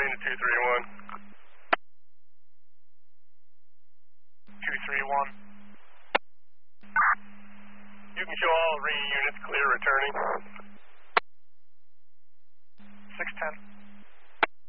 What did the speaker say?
returning to 231. 231. You can show all ringing units clear returning.